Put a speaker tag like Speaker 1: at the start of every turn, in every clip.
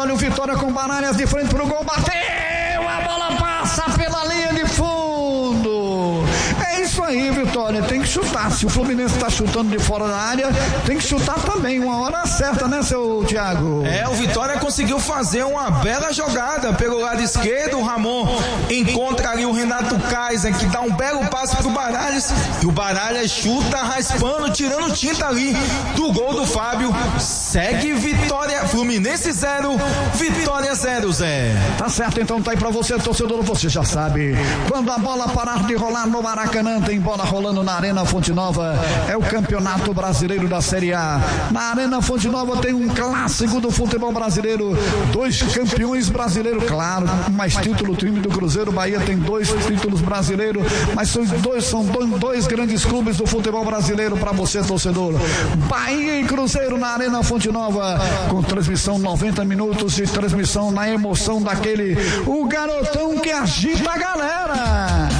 Speaker 1: Olha o Vitória com Baralhas de frente pro gol. Bateu! A bola passa pela linha de fundo. É isso aí, Vitória. Tem que chutar. Se o Fluminense tá chutando de fora da área, tem que chutar também. Uma hora certa, né, seu Thiago?
Speaker 2: O Vitória conseguiu fazer uma bela jogada pelo lado esquerdo. O Ramon encontra ali o Renato Kaiser, que dá um belo passe pro Baralhas. E o Baralhas chuta raspando, tirando tinta ali do gol do Fábio. Segue Vitória, Fluminense 0, Vitória 0, Zé.
Speaker 1: Tá certo, então tá aí pra você, torcedor, você já sabe. Quando a bola parar de rolar no Maracanã, tem bola rolando na Arena Fonte Nova. É o Campeonato Brasileiro da Série A. Na Arena Fonte Nova tem um clássico do futebol brasileiro. 2 campeões brasileiros, claro, mais título. O time do Cruzeiro, Bahia tem 2 títulos brasileiros, mas são dois grandes clubes do futebol brasileiro pra você, torcedor. Bahia e Cruzeiro na Arena Fonte Nova, com transmissão 90 minutos de transmissão na emoção daquele, o garotão que agita a galera.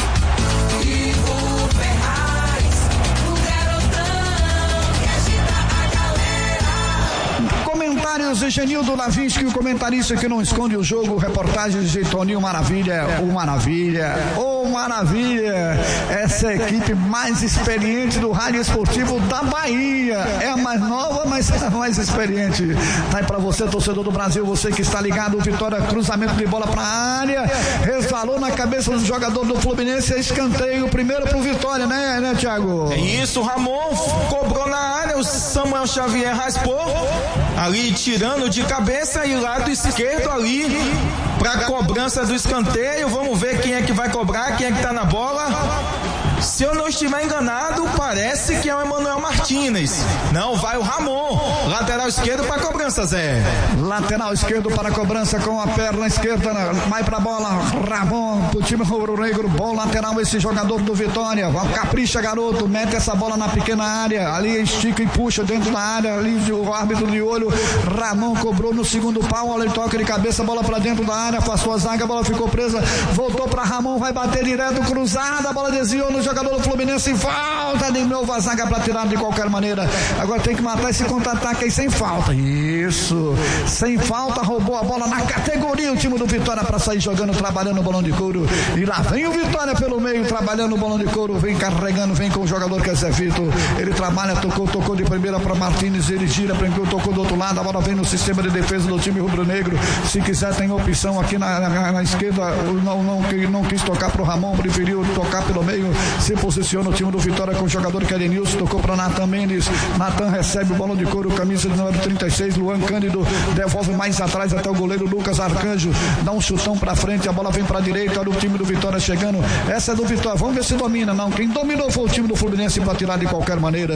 Speaker 1: Comentários de Genildo Lavinski, o comentarista que não esconde o jogo, reportagens de Toninho Maravilha, Maravilha, essa é a equipe mais experiente do rádio esportivo da Bahia, é a mais nova, mas é a mais experiente. Tá aí pra você, torcedor do Brasil, você que está ligado, Vitória, cruzamento de bola pra área, resvalou na cabeça do jogador do Fluminense, escanteio, primeiro pro Vitória, né, Thiago?
Speaker 2: É isso, Ramon cobrou na área, o Samuel Xavier raspou, ali tirando de cabeça, e lado esquerdo ali pra cobrança do escanteio. Vamos ver quem é que vai cobrar, quem é que tá na bola. Se eu não estiver enganado, parece que é o Emanuel Martínez. Não, vai o Ramon, lateral esquerdo para cobrança, Zé.
Speaker 1: Lateral esquerdo para cobrança com a perna esquerda, vai pra bola, Ramon pro time rubro-negro, bom lateral esse jogador do Vitória, capricha garoto, mete essa bola na pequena área, ali estica e puxa dentro da área, ali o árbitro de olho, Ramon cobrou no segundo pau, olha ele toca de cabeça, bola pra dentro da área, afastou a zaga, a bola ficou presa, voltou pra Ramon, vai bater direto, cruzada, a bola desviou no jogador do Fluminense, falta de novo a zaga pra tirar de qualquer maneira, agora tem que matar esse contra-ataque aí sem falta, isso, sem falta, roubou a bola na categoria o time do Vitória pra sair jogando, trabalhando o bolão de couro, e lá vem o Vitória pelo meio, trabalhando o bolão de couro, vem carregando, vem com o jogador que é Zé Vitor, ele trabalha, tocou de primeira pra Martínez, ele gira, tocou do outro lado, a bola vem no sistema de defesa do time rubro-negro, se quiser tem opção aqui na esquerda, não quis tocar pro Ramon, preferiu tocar pelo meio, se posiciona o time do Vitória com o jogador que é Denilson, tocou para Natan Mendes, Natan recebe o bolão de couro, camisa de número 36, Luan Cândido devolve mais atrás até o goleiro Lucas Arcanjo, dá um chutão para frente, a bola vem para a direita, olha o time do Vitória chegando, essa é do Vitória, vamos ver se domina, não, quem dominou foi o time do Fluminense para tirar de qualquer maneira.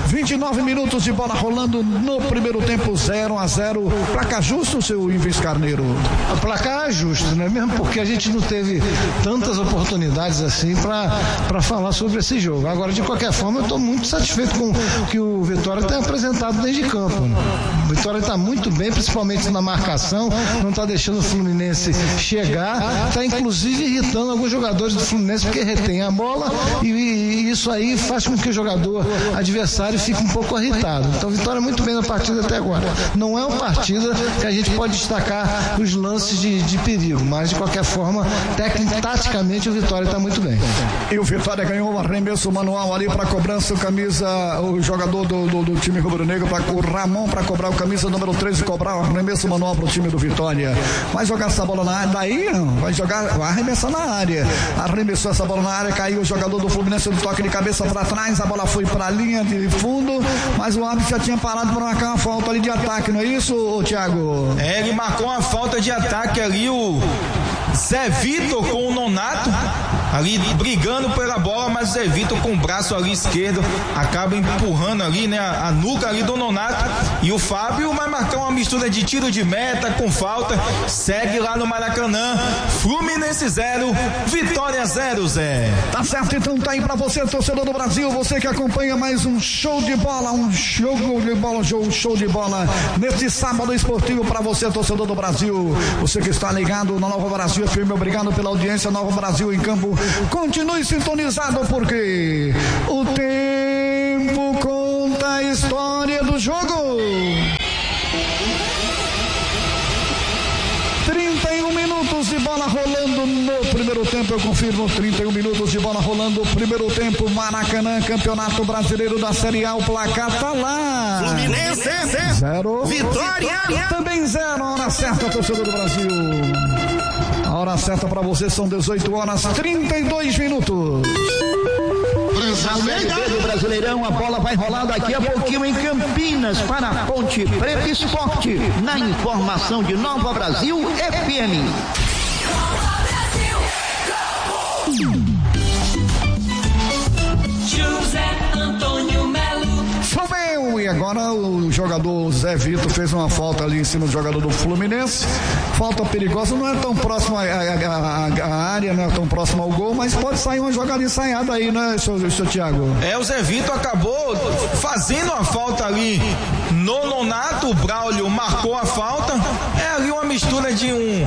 Speaker 1: 29 minutos de bola rolando no primeiro tempo, 0-0, placar justo, seu Invis Carneiro?
Speaker 3: A placar é justo, né? Mesmo porque a gente não teve tantas oportunidades assim para falar sobre esse jogo. Agora, de qualquer forma, eu estou muito satisfeito com o que o Vitória tem apresentado dentro de campo. Né? O Vitória está muito bem, principalmente na marcação, não está deixando o Fluminense chegar, está inclusive irritando alguns jogadores do Fluminense porque retém a bola e isso aí faz com que o jogador adversário fique um pouco irritado. Então, Vitória muito bem na partida até agora. Não é uma partida que a gente pode destacar os lances de perigo, mas de qualquer forma, taticamente o Vitória está muito bem.
Speaker 1: E o Vitória ganhou um arremesso manual ali para cobrança, o jogador do time rubro-negro, o Ramon para cobrar o camisa número 13, cobrar o arremesso manual para o time do Vitória. Vai jogar essa bola na área, daí vai arremessar na área. Arremessou essa bola na área, caiu o jogador do Fluminense do toque de cabeça para trás, a bola foi para a linha de fundo, mas o árbitro já tinha parado para marcar uma falta ali de ataque, não é isso, Thiago?
Speaker 2: Ele marcou uma falta de ataque ali, o Zé Vitor com o Nonato ali brigando pela bola, mas o Zé Vitor com o braço ali esquerdo acaba empurrando ali, né, a nuca ali do Nonato, e o Fábio vai marcar uma mistura de tiro de meta com falta, segue lá no Maracanã, Fluminense 0, Vitória 0, Zé.
Speaker 1: Tá certo, então tá aí pra você, torcedor do Brasil, você que acompanha mais um show de bola, um show de bola neste sábado esportivo pra você, torcedor do Brasil, você que está ligado na Nova Brasil FM, obrigado pela audiência, Nova Brasil em campo, continue sintonizado porque o tempo conta a história do jogo. bola rolando no primeiro tempo, eu confirmo, 31 minutos de bola rolando, primeiro tempo, Maracanã, Campeonato Brasileiro da Série A, o placar tá lá.
Speaker 4: Fluminense
Speaker 1: 0.
Speaker 4: Vitória
Speaker 1: também 0, a hora certa, torcedor do Brasil. A hora certa para você são 18 horas 32 minutos.
Speaker 4: do Brasileirão, a bola vai rolar daqui a pouquinho em Campinas para a Ponte Preta Esporte, na informação de Nova Brasil FM.
Speaker 5: José Antônio Melo.
Speaker 1: Choveu e agora o jogador Zé Vitor fez uma falta ali em cima do jogador do Fluminense. Falta perigosa, não é tão próxima a área, não é tão próxima ao gol, mas pode sair uma jogada ensaiada aí, né, seu Thiago?
Speaker 2: O Zé Vitor acabou fazendo a falta ali no Nonato, o Braulio marcou a falta, é ali uma mistura de um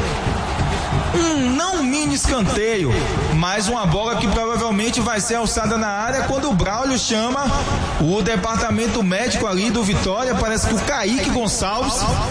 Speaker 2: não mini escanteio, mas uma bola que provavelmente vai ser alçada na área quando o Braulio chama o departamento médico ali do Vitória. Parece que o Kaique Gonçalves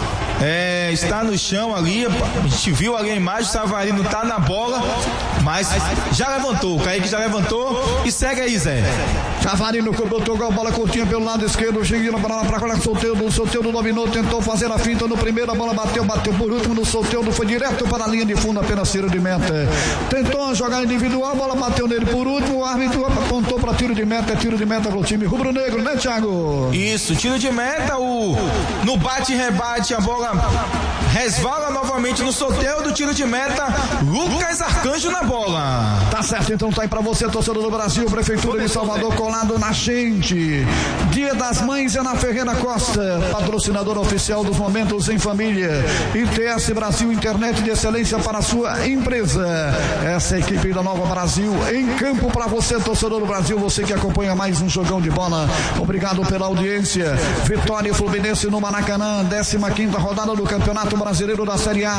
Speaker 2: está no chão ali, a gente viu ali a imagem, o Savarino tá na bola, mas já levantou, o Kaique já levantou e segue aí, Zé.
Speaker 1: Savarino botou a bola curtinha pelo lado esquerdo, chegando para lá, para cá, Soteldo dominou, tentou fazer a finta no primeiro, a bola bateu por último no Soteldo, foi direto para a linha de fundo, apenas tiro de meta. Tentou jogar individual, a bola bateu nele por último, o árbitro apontou para tiro de meta para o time rubro-negro, né, Thiago?
Speaker 2: Isso, tiro de meta, no bate-rebate, a bola resvala novamente no Soteldo, tiro de meta, Lucas Arcanjo na bola.
Speaker 1: Tá certo, então tá aí pra você, torcedor do Brasil, Prefeitura de Salvador, colado na gente. Dia das Mães é na Ferreira Costa, patrocinador oficial dos Momentos em Família. ITS Brasil, internet de excelência para a sua empresa. Essa é a equipe da Nova Brasil em campo pra você, torcedor do Brasil, você que acompanha mais um jogão de bola. Obrigado pela audiência. Vitória e Fluminense no Maracanã, 15ª rodada do Campeonato Brasileiro da Série A,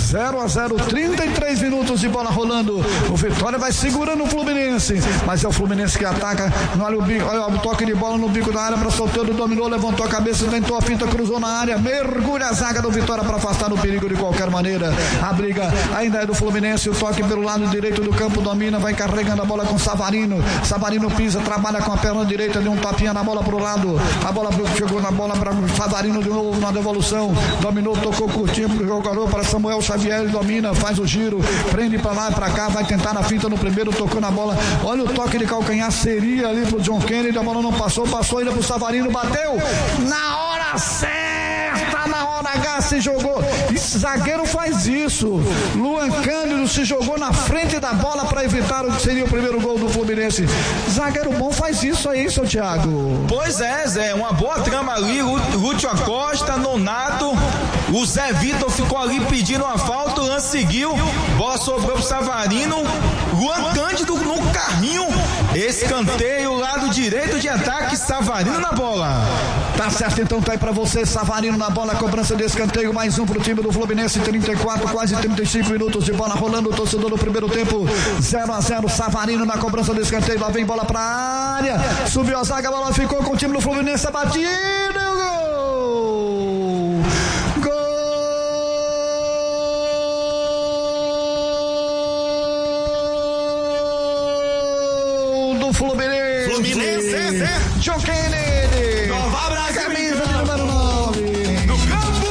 Speaker 1: 0-0, 33 minutos de bola rolando. O Vitória vai segurando o Fluminense, mas é o Fluminense que ataca. Olha o toque de bola no bico da área para Soteldo, dominou, levantou a cabeça, tentou a finta, cruzou na área, mergulha a zaga do Vitória para afastar o perigo de qualquer maneira. A briga ainda é do Fluminense, o toque pelo lado direito do campo, domina, vai carregando a bola com Savarino. Savarino pisa, trabalha com a perna direita, deu um tapinha na bola pro lado. A bola chegou na bola para Savarino de novo na devolução, dominou, tocou curtinho pro jogador, para Samuel Xavier, domina, faz o giro, prende pra lá e pra cá, vai tentar na finta no primeiro, tocou na bola, olha o toque de calcanhar, seria ali pro John Kennedy, a bola não passou ainda pro Savarino, bateu na hora certa, na hora H se jogou, esse zagueiro faz isso, Luan Cândido se jogou na frente da bola para evitar o que seria o primeiro gol do Fluminense. Zagueiro bom faz isso aí, seu Thiago.
Speaker 2: Pois é, Zé, uma boa trama ali, Lúcio Acosta, Nonato, o Zé Vitor ficou ali pedindo uma falta, o lance seguiu, bola sobrou pro Savarino, Luan Cândido no carrinho, escanteio, lado direito de ataque, Savarino na bola.
Speaker 1: Tá certo, então tá aí pra você, Savarino na bola, cobrança de escanteio, mais um pro time do Fluminense, 34, quase 35 minutos de bola rolando, o torcedor do primeiro tempo, 0-0, Savarino na cobrança de escanteio, lá vem bola pra área, subiu a zaga, a bola ficou com o time do Fluminense, batida e o gol!
Speaker 4: Fluminense,
Speaker 1: John Kennedy,
Speaker 4: Nova Brasil,
Speaker 1: camisa de número 9,
Speaker 4: no campo,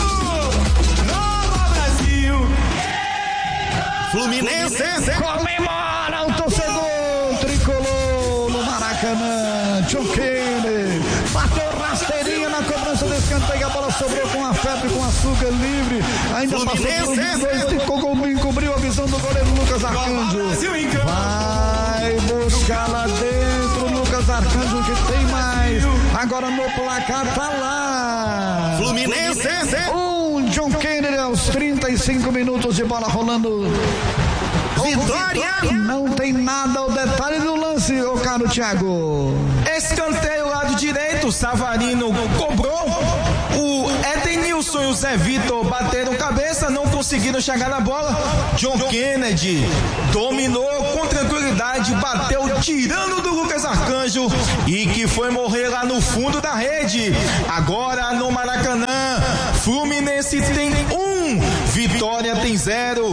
Speaker 4: Nova Brasil, Fluminense,
Speaker 1: comemora o torcedor tricolor no Maracanã. John Kennedy bateu rasteirinha na cobrança do escanteio, a bola sobrou com afeto e com açúcar livre, ainda passou por um dois, encobriu a visão do goleiro Lucas Arcanjo, vai buscar lá dentro Lucas Arcanjo, que tem mais, agora no placar tá lá,
Speaker 4: Fluminense,
Speaker 1: John Kennedy aos 35 minutos de bola rolando.
Speaker 4: Vitória,
Speaker 1: não tem nada, o detalhe do lance, ô caro Thiago.
Speaker 2: Escanteio lado direito, Savarino cobrou, o Edenilson e o Zé Vitor bateram cabeça, não conseguiram chegar na bola, John Kennedy dominou com tranquilidade, bateu tirando do Lucas Arcanjo e que foi morrer lá no fundo da rede. Agora no Maracanã, Fluminense tem 1, Vitória tem 0,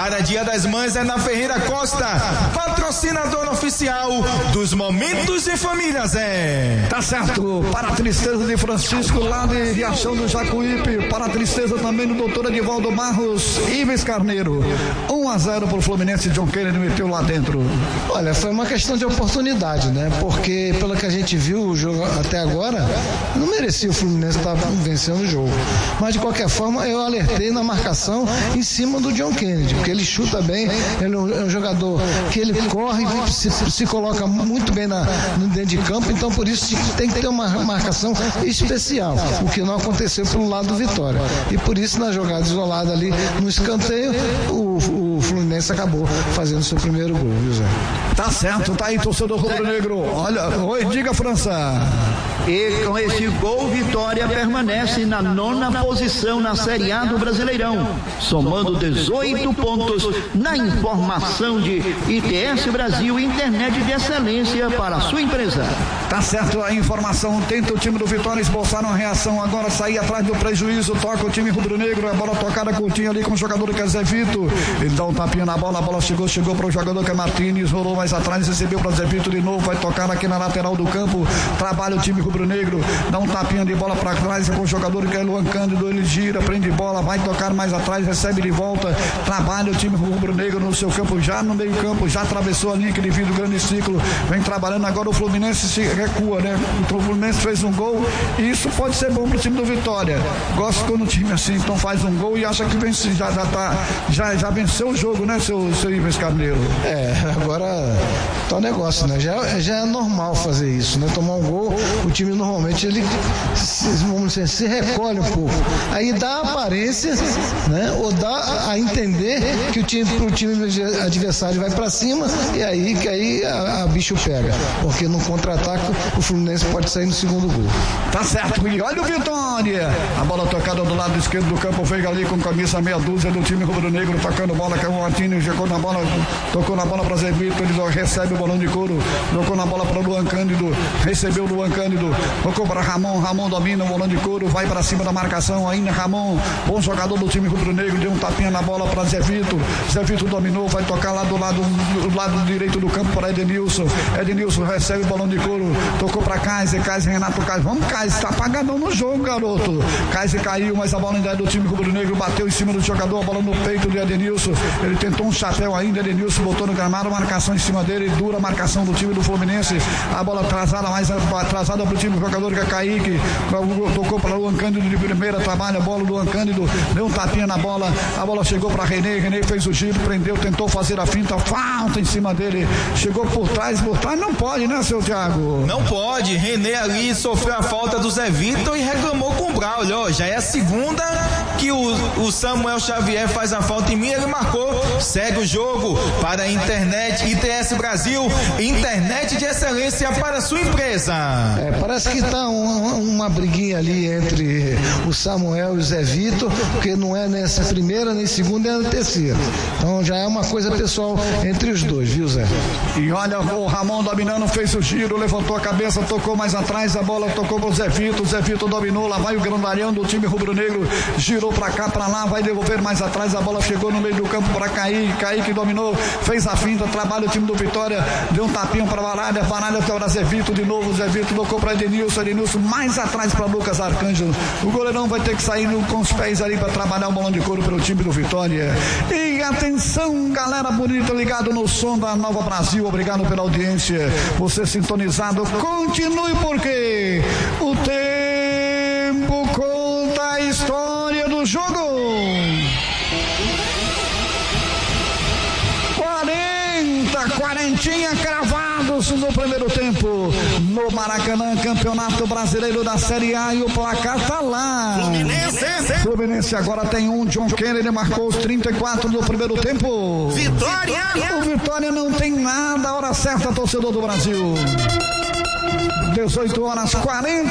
Speaker 2: Para Dia das Mães é na Ferreira Costa, patrocinador oficial dos Momentos em Família, Zé.
Speaker 1: Tá certo, para a tristeza de Francisco lá de Riachão do Jacuípe, para a tristeza também do doutor Edivaldo Barros, Ives Carneiro, 1-0 pro Fluminense. John Kennedy meteu lá dentro.
Speaker 3: Olha, foi uma questão de oportunidade, né? Porque pelo que a gente viu o jogo até agora, não merecia o Fluminense estar vencendo o jogo. Mas de qualquer forma, eu alertei na marcação em cima do John Kennedy, porque ele chuta bem, ele é um jogador que ele corre, se coloca muito bem dentro de campo, então por isso tem que ter uma marcação especial, o que não aconteceu pelo lado do Vitória. E por isso, na jogada isolada ali, no escanteio, o Fluminense acabou fazendo seu primeiro gol, viu, Zé?
Speaker 1: Tá certo, tá aí, torcedor rubro-negro. Olha, oi, diga, França.
Speaker 4: E com esse gol, Vitória permanece na 9ª posição na Série A do Brasileirão, somando 18 pontos na informação de ITS Brasil, internet de excelência para a sua empresa.
Speaker 1: Tá certo a informação, tenta o time do Vitória esboçar uma reação, agora sair atrás do prejuízo, toca o time rubro-negro, a bola tocada curtinha ali com o jogador que é Zé Vito, ele dá um tapinha na bola, a bola chegou para o jogador que é Martins, rolou mais atrás, recebeu para Zé Vito de novo, vai tocar aqui na lateral do campo, trabalha o time rubro-negro, dá um tapinha de bola para trás com o jogador que é Luan Cândido, ele gira, prende bola, vai tocar mais atrás, recebe de volta, trabalha o time rubro-negro no seu campo, já no meio campo, já atravessou a linha que divide o grande ciclo, vem trabalhando, agora o Fluminense se recua, né? O Fluminense fez um gol e isso pode ser bom pro time do Vitória. Gosto quando o time assim, então faz um gol e acha que vence, já venceu o jogo, né, seu Ives Carneiro?
Speaker 3: Agora tá o negócio, né? Já é normal fazer isso, né? Tomar um gol, o time normalmente ele se recolhe um pouco. Aí dá a aparência, né? Ou dá a entender que o time adversário vai pra cima e aí que aí a bicho pega. Porque no contra-ataque o Fluminense pode sair no segundo gol.
Speaker 1: Tá certo, e olha o Vitória. A bola tocada do lado esquerdo do campo, veio ali com camisa meia dúzia do time rubro-negro, tocando bola, que é o Martins, tocou na bola para Zé Vitor, ele recebe o bolão de couro, tocou na bola para o Luan Cândido, recebeu o Luan Cândido, tocou para Ramon domina o bolão de couro, vai para cima da marcação, ainda Ramon, bom jogador do time rubro-negro, deu um tapinha na bola para Zé Vitor dominou, vai tocar lá do lado direito do campo para Edenilson recebe o bolão de couro, tocou para Kaiser, Renato Kaiser, vamos Kaiser, tá apagadão no jogo, garoto. Kaiser caiu, mas a bola ainda é do time rubro-negro, bateu em cima do jogador, a bola no peito de Edenilson, ele tentou um chapéu ainda, Edenilson botou no gramado, marcação em cima dele, dura marcação do time do Fluminense, a bola atrasada pro time do jogador que é Kaique, tocou para Luan Cândido de primeira, trabalha a bola do Luan Cândido, deu um tapinha na bola, a bola chegou para René fez o giro, prendeu, tentou fazer a finta, falta em cima dele, chegou por trás não pode, né, seu Thiago?
Speaker 2: Não pode, René ali sofreu a falta do Zé Vitor e reclamou com o Braulio, já é a segunda que o Samuel Xavier faz a falta em mim, ele marcou, segue o jogo para a internet ITS Brasil, internet de excelência para a sua empresa.
Speaker 3: Parece que tá uma briguinha ali entre o Samuel e o Zé Vitor, porque não é nessa primeira, nem segunda, nem na terceira. Então já é uma coisa pessoal entre os dois, viu, Zé?
Speaker 1: E olha, o Ramon dominando, fez o giro, levantou a cabeça, tocou mais atrás, a bola tocou pro Zé Vitor dominou, lá vai o grandalhão do time rubro-negro, girou pra cá, pra lá, vai devolver mais atrás, a bola chegou no meio do campo pra Kaique dominou, fez a finta, trabalha o time do Vitória, deu um tapinho pra Baralha para Zé Vitor de novo, Zé Vitor tocou pra Edenilson mais atrás pra Lucas Arcângelo, o goleirão vai ter que sair com os pés ali pra trabalhar o bolão de couro pelo time do Vitória. E atenção, galera bonita, ligado no som da Nova Brasil, obrigado pela audiência, você sintonizado, continue porque o tempo conta a história do jogo. 40 cravados no primeiro tempo no Maracanã, Campeonato Brasileiro da Série A, e o placar tá lá. Fluminense agora tem John Kennedy marcou os 34 do primeiro tempo. Vitória! O Vitória não tem nada, a hora certa, torcedor do Brasil.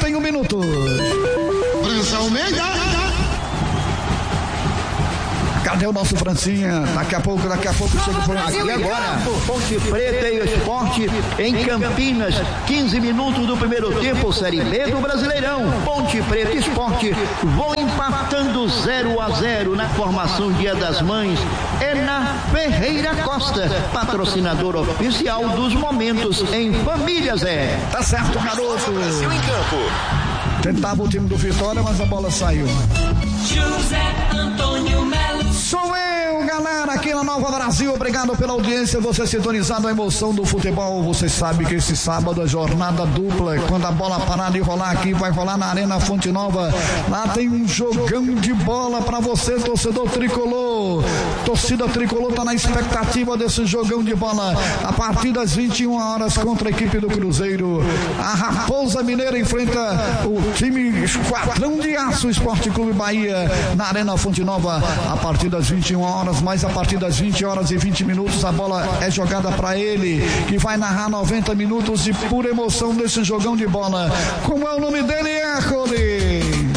Speaker 1: 18h41.
Speaker 6: França Almeida.
Speaker 1: Cadê o nosso Francinha? Daqui a pouco chega o Francinha.
Speaker 4: E agora, Ponte Preta e Esporte em Campinas, 15 minutos do primeiro tempo, Série B do Brasileirão. Ponte Preta e Esporte vão empatando 0-0 na formação Dia das Mães. É na Ferreira Costa, patrocinador oficial dos momentos em família, Zé.
Speaker 1: Tá certo, garoto. Tentava o time do Vitória, mas a bola saiu.
Speaker 5: José Antônio Melo.
Speaker 1: Sou eu, galera, aqui na Nova Brasil. Obrigado pela audiência, você sintonizado a emoção do futebol. Você sabe que esse sábado é jornada dupla. Quando a bola parar de rolar aqui, vai rolar na Arena Fonte Nova. Lá tem um jogão de bola pra você, torcedor tricolor. Torcida tricolor tá na expectativa desse jogão de bola. A partir das 21 horas contra a equipe do Cruzeiro. A Raposa Mineira enfrenta o time Esquadrão de Aço Esporte Clube Bahia na Arena Fonte Nova. A partir das 21 horas, mas a partir das 20 horas e 20 minutos a bola é jogada para ele, que vai narrar 90 minutos de pura emoção desse jogão de bola. Como é o nome dele, Hércules?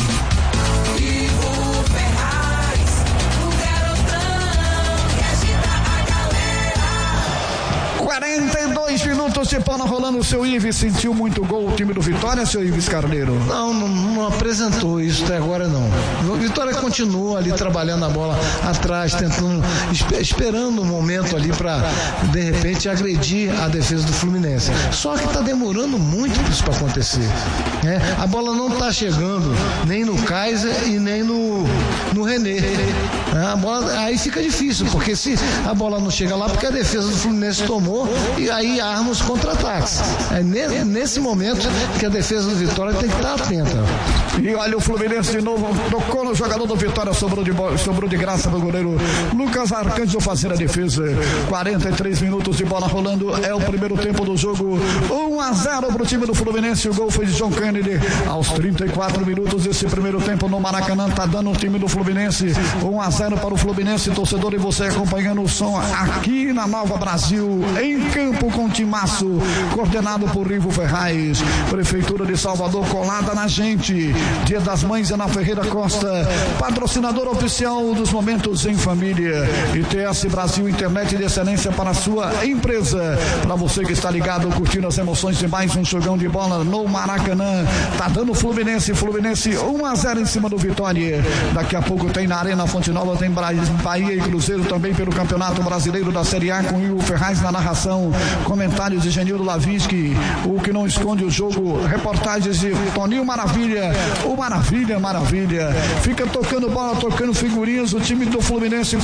Speaker 1: 42 minutos de bola rolando. O seu Ives sentiu muito gol o time do Vitória, seu Ives Carneiro?
Speaker 3: Não apresentou isso até agora, não. O Vitória continua ali trabalhando a bola atrás, tentando, esperando um momento ali para de repente agredir a defesa do Fluminense. Só que está demorando muito isso para acontecer, né? A bola não está chegando nem no Kaiser e nem no René. A bola, aí fica difícil, porque se a bola não chega lá, porque a defesa do Fluminense tomou, e aí arma os contra-ataques. É nesse momento que a defesa do Vitória tem que estar atenta.
Speaker 1: E olha o Fluminense de novo, tocou no jogador do Vitória, sobrou de graça para o goleiro Lucas Arcanjo fazer a defesa. 43 minutos de bola rolando, é o primeiro tempo do jogo. 1-0 para o time do Fluminense. O gol foi de John Kennedy aos 34 minutos desse primeiro tempo no Maracanã. Tá dando o time do Fluminense 1-0 para o Fluminense, torcedor, e você acompanhando o som aqui na Nova Brasil, em campo com timaço, coordenado por Rivo Ferraz. Prefeitura de Salvador colada na gente. Dia das Mães é na Ferreira Costa, patrocinador oficial dos momentos em família. ITS Brasil, internet de excelência para a sua empresa. Para você que está ligado, curtindo as emoções de mais um jogão de bola no Maracanã. Tá dando Fluminense 1-0 em cima do Vitória. Daqui a pouco tem na Arena Fonte Nova, tem Bahia e Cruzeiro também pelo Campeonato Brasileiro da Série A, com Rivo Ferraz na narração, comentários de Genildo Lavinsky, o que não esconde o jogo, reportagens de Toninho Maravilha, o Maravilha, fica tocando bola, tocando figurinhas, o time do Fluminense,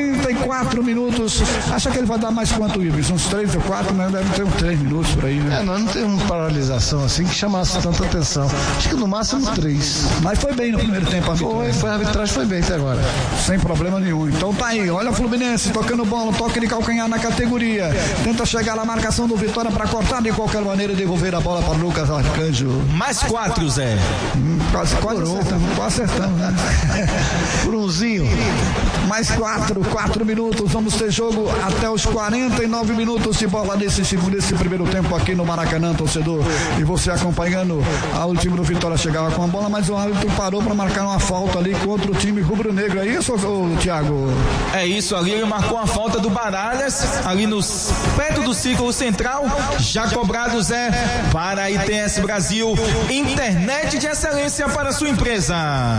Speaker 1: 44 minutos, acha que ele vai dar mais quanto, Ives? Uns 3 ou 4, né? Deve ter uns 3 minutos por aí, né?
Speaker 3: Nós não temos uma paralisação assim que chamasse tanta atenção, acho que no máximo 3.
Speaker 1: Mas foi bem no primeiro tempo a vitória.
Speaker 3: A arbitragem foi bem até agora.
Speaker 1: Sem problema nenhum, então tá aí, olha o Fluminense tocando bola, toque de calcanhar na categoria, tenta chegar na marcação do Vitória para cortar de qualquer maneira e devolver a bola para Lucas Arcanjo.
Speaker 2: Mais 4, Zé.
Speaker 1: Quase acertamos, né?
Speaker 3: Por umzinho.
Speaker 1: Mais 4 minutos, vamos ter jogo até os 49 minutos de bola nesse primeiro tempo aqui no Maracanã, torcedor, e você acompanhando o time do Vitória chegava com a bola, mas o árbitro parou para marcar uma falta ali contra o time rubro-negro, é isso, Thiago?
Speaker 2: É isso, ali ele marcou a falta do Baralhas, ali perto do círculo central, já cobrado, Zé, para a ITS Brasil, internet de excelência para a sua empresa.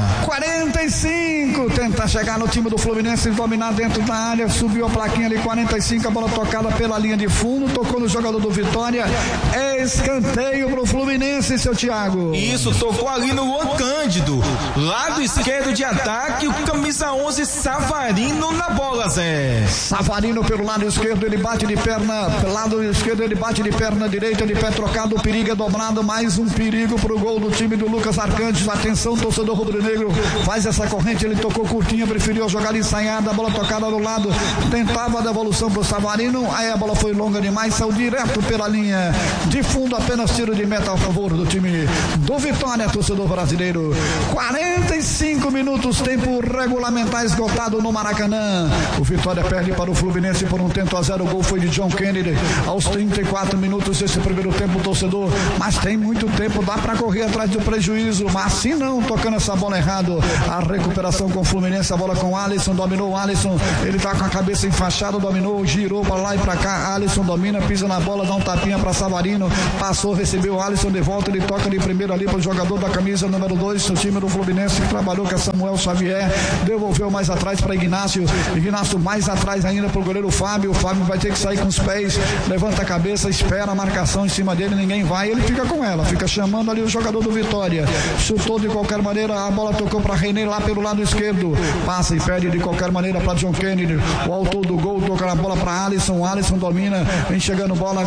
Speaker 1: 45, tenta chegar no time do Fluminense, dominar dentro da área, subiu a plaquinha ali, 45, a bola tocada pela linha de fundo, tocou no jogador do Vitória, é escanteio pro Fluminense, seu Thiago.
Speaker 2: Isso, tocou ali no Luan Cândido, lado esquerdo de ataque, o camisa 11 Savarino na bola, Zé.
Speaker 1: Savarino pelo lado esquerdo, ele bate de perna, pelo lado esquerdo ele bate de perna direita, de pé trocado, o perigo é dobrado, mais um perigo pro gol do time do Lucas Arcanjo. Atenção, torcedor rubro-negro, faz essa corrente, ele tocou curtinha, preferiu a jogada ensaiada, a bola tocada no lado, tentava a devolução pro Savarino, aí a bola foi longa demais, saiu direto pela linha de fundo, apenas tiro de meta a favor do time do Vitória, torcedor brasileiro. 45 minutos, tempo regulamentar está esgotado no Maracanã. O Vitória perde para o Fluminense por 1-0. O gol foi de John Kennedy aos 34 minutos desse primeiro tempo, torcedor. Mas tem muito tempo, dá para correr atrás do prejuízo. Mas assim não, tocando essa bola errado. A recuperação com o Fluminense, a bola com o Alisson, dominou o Alisson. Ele tá com a cabeça enfaixada, dominou, girou para lá e para cá. Alisson domina, pisa na bola, dá um tapinha para Savarino. Passou, recebeu o Alisson de volta. Ele toca de primeiro ali para o jogador da camisa número 2 do time do Fluminense, que trabalhou com Samuel Xavier. Devolveu mais atrás para Ignácio. Ignácio mais atrás ainda para o goleiro Fábio. O Fábio vai ter que sair com os pés, levanta a cabeça, espera a marcação em cima dele, ninguém vai, ele fica com ela, fica chamando ali o jogador do Vitória. Chutou de qualquer maneira, a bola tocou para René lá pelo lado esquerdo, passa e perde de qualquer maneira para John Kennedy. O autor do gol toca na bola para Alisson. Alisson domina, vem chegando bola,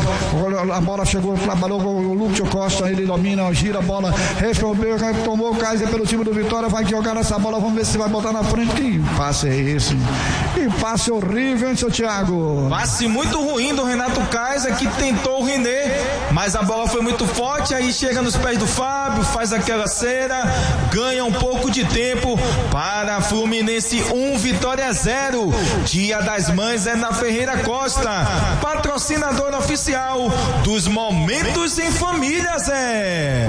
Speaker 1: a bola chegou, trabalhou com o Lúcio Costa, ele domina, gira a bola, tomou o Kaiser pelo time do Vitória, vai jogar essa bola, vamos ver se vai botar na frente. Que passe é esse? Que passe horrível, hein, seu Thiago?
Speaker 2: Passe muito ruim do Renato Kaiser, que tentou o René, mas a bola foi muito forte, aí chega nos pés do Fábio, faz aquela cera, ganha um pouco de tempo para Fluminense 1, Vitória 0. Dia das Mães é na Ferreira Costa, patrocinador oficial dos Momentos em Família, Zé.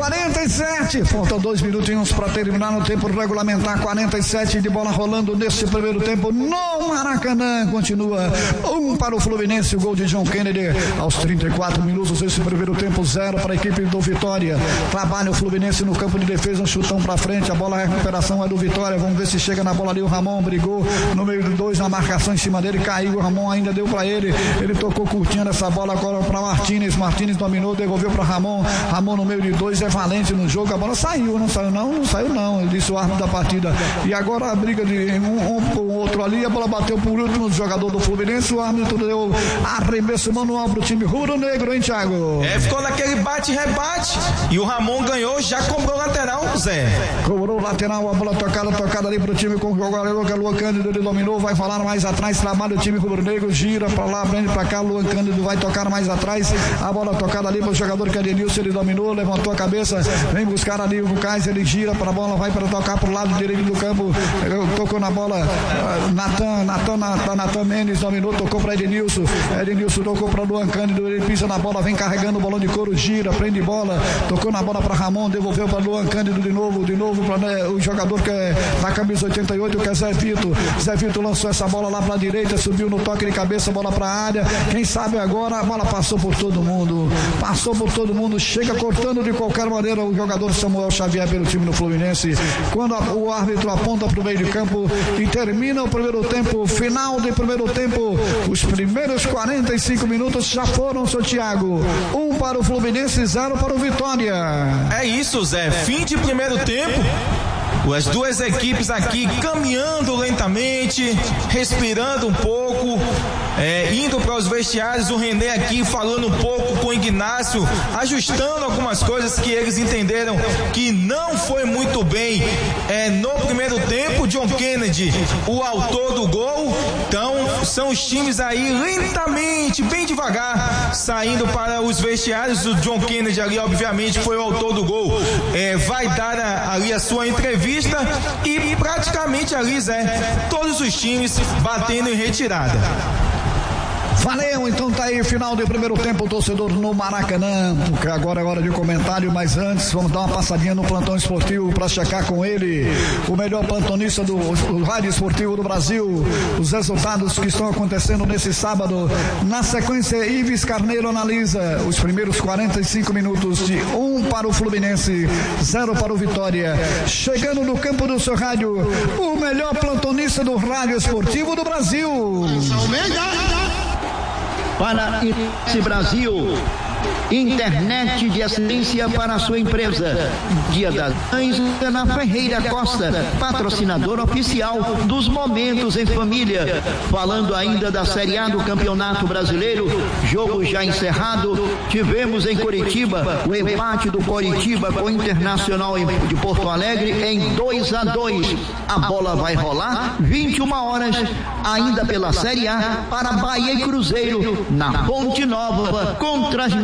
Speaker 1: 47, faltam 2 minutinhos para terminar no tempo regulamentar. 47 de bola rolando nesse primeiro tempo no Maracanã. Continua 1 para o Fluminense, o gol de John Kennedy aos 34 minutos desse primeiro tempo, 0 para a equipe do Vitória. Trabalha o Fluminense no campo de defesa, um chutão para frente, a bola, a recuperação é do Vitória. Vamos ver se chega na bola ali. O Ramon brigou no meio de 2, na marcação em cima dele, caiu. O Ramon ainda deu para ele, ele tocou curtindo essa bola agora para Martínez. Martínez dominou, devolveu para Ramon. Ramon no meio de 2 é valente no jogo. A bola saiu, não saiu não, não saiu não, ele disse o árbitro da partida. E agora a briga de um com o outro ali, a bola bateu por último do jogador do Fluminense. O árbitro deu arremesso manual pro time rubro-negro, hein, Thiago?
Speaker 2: Ficou naquele bate-rebate e o Ramon ganhou, já cobrou lateral, Zé.
Speaker 1: Cobrou lateral, a bola tocada ali pro time com o goleiro que é Luan Cândido, ele dominou, vai falar mais atrás, trabalha o time rubro-negro, gira pra lá, prende pra cá, Luan Cândido vai tocar mais atrás, a bola tocada ali pro jogador que é Denilson, ele dominou, levantou a cabeça, vem buscar ali o Kaiser, ele gira pra bola, vai para tocar pro lado direito do campo, tocou na bola, Natan Mendes dominou, tocou pra Ednilson tocou pra Luan Cândido, ele pisa na bola, vem carregando o balão de couro, gira, prende bola, tocou na bola pra Ramon, devolveu pra Luan Cândido de novo pra o jogador que é na camisa 88, que é Zé Vitor lançou essa bola lá pra direita, subiu no toque de cabeça, bola pra área, quem sabe agora a bola passou por todo mundo, chega cortando de qualquer maneira o jogador Samuel Xavier pelo time do Fluminense, quando o árbitro aponta pro meio de campo e termina o primeiro tempo, final de primeiro tempo, os primeiros 45 minutos já foram, seu Thiago, 1 para o Fluminense, 0 para o Vitória.
Speaker 2: É isso, Zé, fim de primeiro tempo. As duas equipes aqui caminhando lentamente, respirando um pouco, indo para os vestiários. O René aqui falando um pouco com o Ignácio, ajustando algumas coisas que eles entenderam que não foi muito bem no primeiro tempo. John Kennedy, o autor do gol. Então são os times aí lentamente, bem devagar, saindo para os vestiários. O John Kennedy ali obviamente foi o autor do gol, vai dar ali a sua entrevista e praticamente ali, Zé, todos os times batendo em retirada.
Speaker 1: Valeu, então tá aí, final do primeiro tempo, torcedor no Maracanã, porque agora é hora de comentário, mas antes vamos dar uma passadinha no plantão esportivo para checar com ele, o melhor plantonista do rádio esportivo do Brasil, os resultados que estão acontecendo nesse sábado. Na sequência, Ives Carneiro analisa os primeiros 45 minutos de 1 para o Fluminense, 0 para o Vitória. Chegando no campo do seu rádio, o melhor plantonista do rádio esportivo do Brasil.
Speaker 4: Para esse Brasil, internet de excelência para a sua empresa. Dia das Mães na Ferreira Costa, patrocinador oficial dos Momentos em Família. Falando ainda da Série A do Campeonato Brasileiro, jogo já encerrado, tivemos em Curitiba o empate do Coritiba com o Internacional de Porto Alegre em 2-2. A bola vai rolar 21 horas, ainda pela Série A, para Bahia e Cruzeiro, na Ponte Nova, com transmissão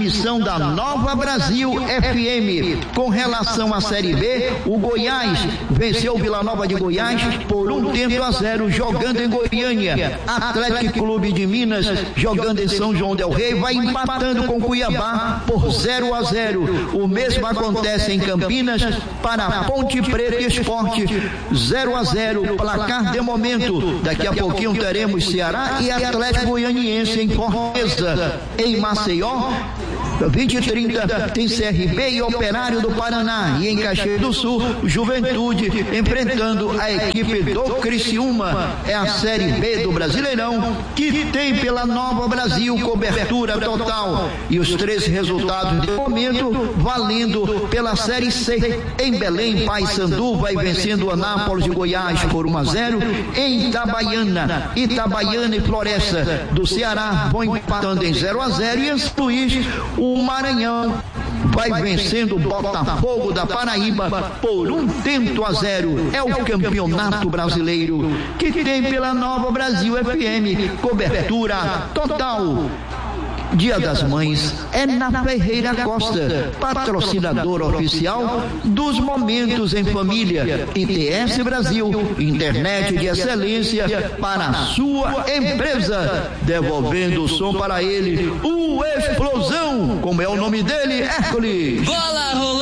Speaker 4: transmissão da Nova Brasil FM. Com relação à Série B, o Goiás venceu o Vila Nova de Goiás por 1-0 jogando em Goiânia. Atlético Clube de Minas jogando em São João del Rei vai empatando com Cuiabá por 0-0. O mesmo acontece em Campinas para Ponte Preta Esporte, 0-0, placar de momento. Daqui a pouquinho teremos Ceará e Atlético Goianiense em Fortaleza. Em Maceió, 20h30 tem CRB e Operário do Paraná, e em Caxias do Sul, Juventude enfrentando a equipe do Criciúma. É a Série B do Brasileirão, que tem pela Nova Brasil cobertura total, e os 3 resultados de momento valendo pela Série C. Em Belém, Paysandu vai vencendo o Anápolis de Goiás por 1-0. Em Itabaiana e Floresta do Ceará vão empatando em 0-0, e em São Luís, o Maranhão vai vencendo o Botafogo da Paraíba por 1-0. É o Campeonato Brasileiro, que tem pela Nova Brasil FM cobertura total. Dia das Mães é na Ferreira Costa, patrocinador oficial dos Momentos em Família. ITS Brasil, internet de excelência para a sua empresa. Devolvendo o som para ele, o Explosão, como é o nome dele, Hércules.
Speaker 5: Bola rolando.